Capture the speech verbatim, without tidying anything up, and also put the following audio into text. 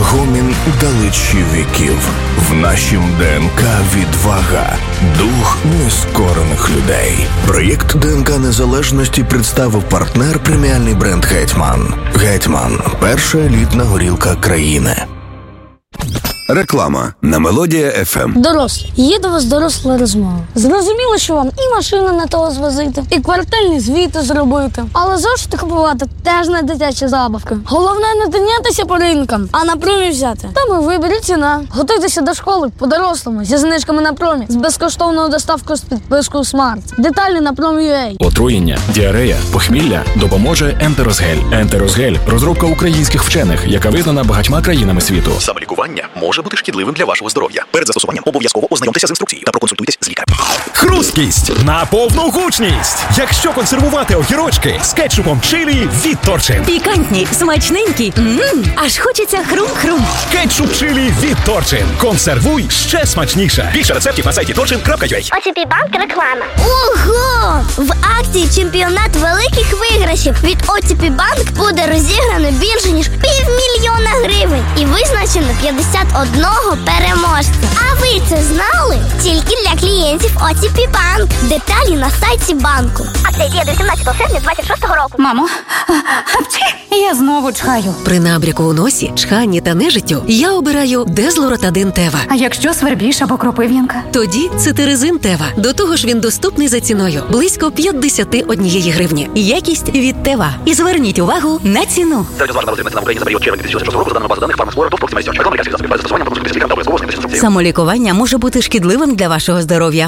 Гомін далечі віків. В нашім ДНК відвага, дух нескорених людей. Проєкт ДНК Незалежності представив партнер преміальний бренд «Гетьман». «Гетьман» – перша елітна горілка країни. Реклама на Мелодія еф ем. Дорослі, є до вас доросла розмова. Зрозуміло, що вам і машину не того звозити, і квартальні звіти зробити. Але завжди купувати теж не дитячі забавки. Головне не тинятися по ринкам, а на промі взяти. Там і вибір, ціна. Готуйтеся до школи по-дорослому, зі знижками на промі, з безкоштовною доставкою з підпискою «Смарт». Деталі на промі.ua. Отруєння, діарея, похмілля допоможе Ентерозгель. Ентерозгель – розробка українських вчених, яка визнана багатьма країнами світу. Самолікування може бути шкідливим для вашого здоров'я. Перед застосуванням обов'язково ознайомтеся з інструкцією та проконсультуйтесь з лікарем. Хрусткість на повну гучність. Якщо консервувати огірочки з кетчупом чилі від Торчин. Пікантні, смачненькі. Ммм, аж хочеться хрум-хрум. Кетчуп чилі від Торчин. Консервуй ще смачніше. Більше рецептів на сайті торчин крапка ю а. о те пі Банк реклама. Ого! В акції «Чемпіонат великих виграшів» від о те пі Банк буде розіграно більше, ніж півмільйона гривень. І визначено п'ятдесят одного переможця. А ви це знали? Тільки для клієнтів о те пі Банк. Деталі на сайті банку. Акція діє до сімнадцятого серпня двадцять шостого року. Мамо, я знову чхаю. При набряку у носі, чханні та нежиттю я обираю Дезлоротадин Тева. А якщо свербіж або кропив'янка? Тоді Цитиризин Тева. До того ж він доступний за ціною. Близько п'ятдесят однієї гривні. Якість від Тева. І зверніть увагу на ціну. Середньозважена рослинна ціна в Україні за період червня дві тисячі шостого року за даними бази даних Фармасфлора ТОВ Proxima Research. Реклама лікарських засобів без застосування та консультації з лікарем та обов'язково ознайомитися з інструкцією. Самолікування може бути шкідливим для вашого здоров'я.